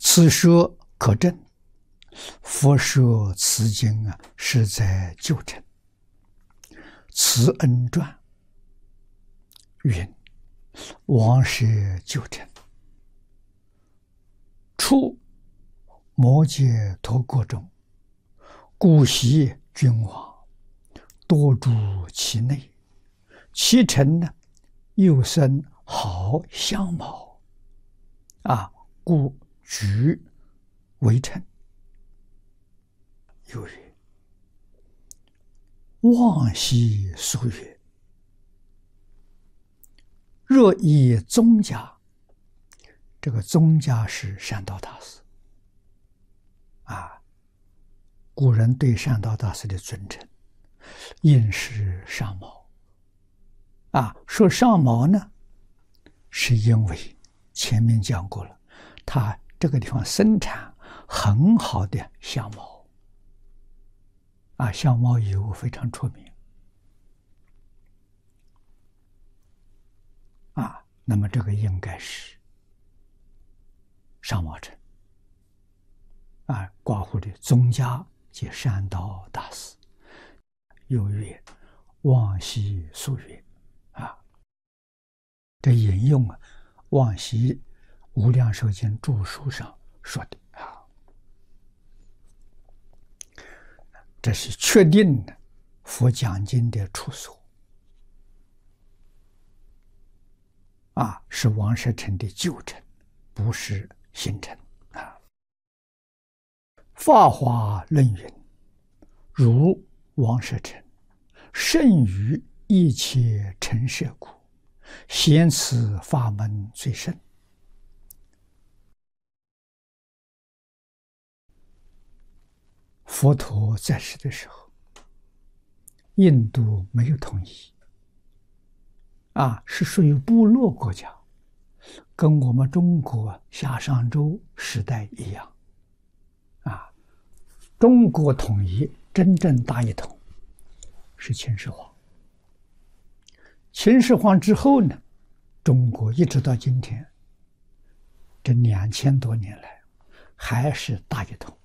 此说可证，佛说此经是在旧城。慈恩传云：王舍旧城，处摩羯陀国中，故袭君王，多住其内。其臣又生好相貌，故举为臣。又曰：望兮苏曰，若以宗家，这个宗家是善导大师古人对善导大师的尊称，应是上毛说上毛呢，是因为前面讲过了，他这个地方生产很好的香茅香茅油非常出名那么这个应该是上毛城挂号的宗家即善导大师。又曰望兮苏曰这引用望兮无量寿经注疏上说的这是确定的佛讲经的处所是王舍城的旧城，不是新城法华论云：如王舍城，甚于一切城舍故，显此法门最甚。佛陀在世的时候，印度没有统一是属于部落国家，跟我们中国夏商周时代一样中国统一真正大一统是秦始皇。秦始皇之后呢，中国一直到今天这2000多年来还是大一统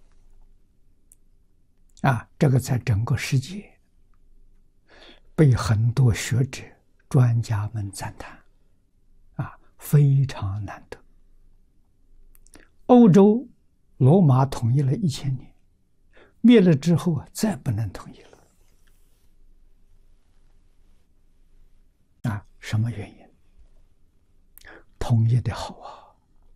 这个在整个世界被很多学者专家们赞叹非常难得。欧洲罗马统一了1000年，灭了之后再不能统一了什么原因？统一的好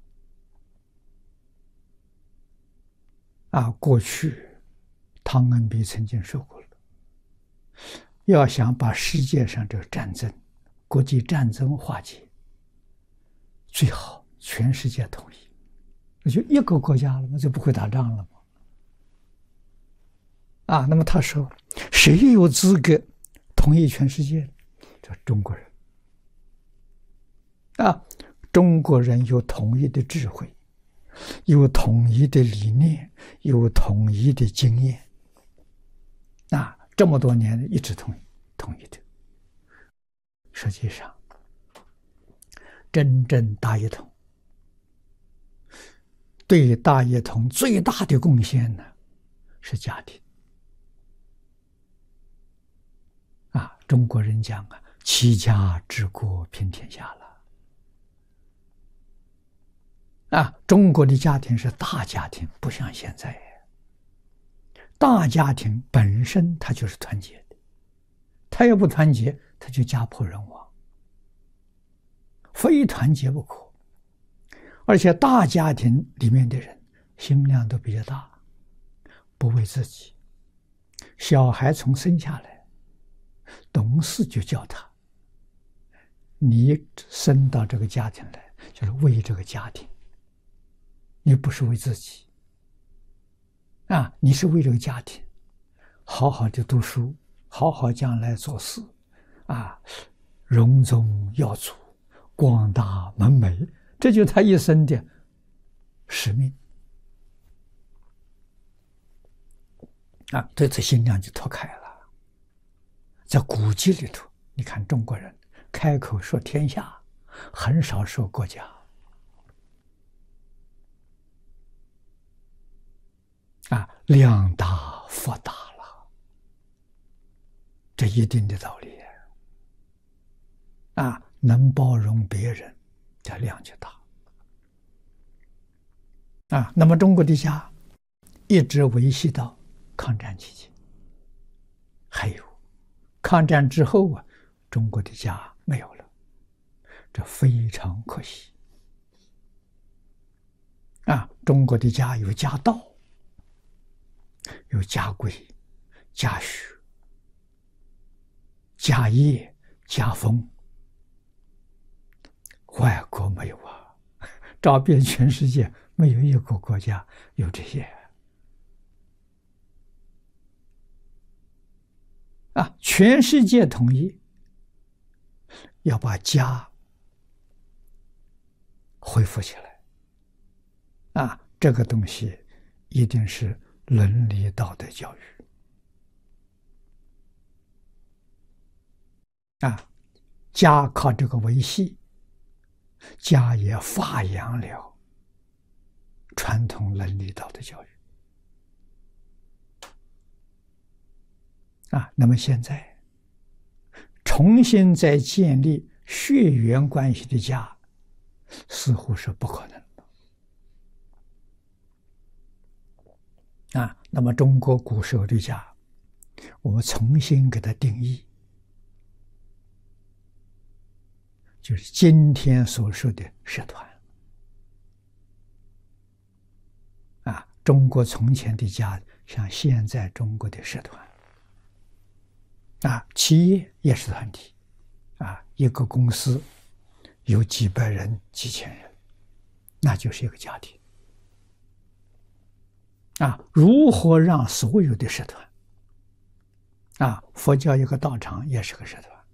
过去汤恩比曾经说过了，要想把世界上这个战争国际战争化解，最好全世界统一，那就一个国家了嘛，就不会打仗了嘛那么他说谁有资格统一全世界？这中国人中国人有统一的智慧，有统一的理念，有统一的经验这么多年一直统一的。实际上真正大一统对大一统最大的贡献呢是家庭中国人讲齐家治国平天下了中国的家庭是大家庭，不像现在大家庭本身它就是团结的，它要不团结它就家破人亡，非团结不可。而且大家庭里面的人心量都比较大，不为自己。小孩从生下来懂事就叫他，你生到这个家庭来就是为这个家庭，你不是为自己你是为这个家庭好好的读书，好好将来做事荣宗耀祖，广大门楣，这就是他一生的使命对此心量就脱开了。在古籍里头，你看中国人开口说天下，很少说国家量大福大了，这一定的道理啊！能包容别人，这量就大啊。那么中国的家一直维系到抗战期间，还有抗战之后啊，中国的家没有了，这非常可惜啊！中国的家有家道，有家规、家学、家业、家风，外国没有啊！找遍全世界，没有一个国家有这些啊！全世界统一要把家恢复起来啊！这个东西一定是伦理道德教育啊！家靠这个维系，家也发扬了传统伦理道德教育啊。那么现在重新再建立血缘关系的家，似乎是不可能的啊。那么中国古时候的家，我们重新给它定义，就是今天所说的社团啊。中国从前的家像现在中国的社团啊，企业也是团体啊，一个公司有几百人、几千人，那就是一个家庭啊。如何让所有的社团啊，佛教一个道场也是个社团，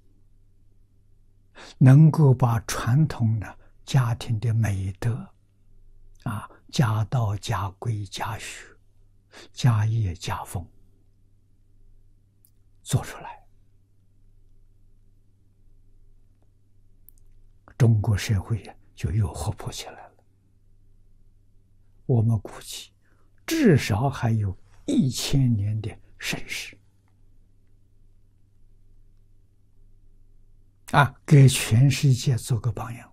能够把传统的家庭的美德啊，家道、家规、家学、家业、家风做出来，中国社会就又活泼起来了。我们估计至少还有1000年的盛世啊，给全世界做个榜样。